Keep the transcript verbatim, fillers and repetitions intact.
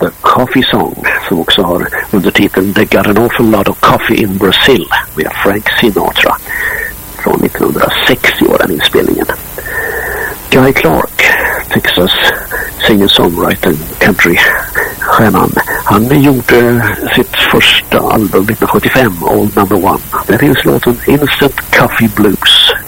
The Coffee Song, som också har undertiteln The Got an Awful Lot of Coffee in Brazil med Frank Sinatra från nittonhundrasextio, var den inspelningen. Guy Clark, Texas singer-songwriter, country-stjärnan, han gjorde sitt första album nittonhundrasjuttiofem, Old Number One. Där finns låten Instant Coffee Blues.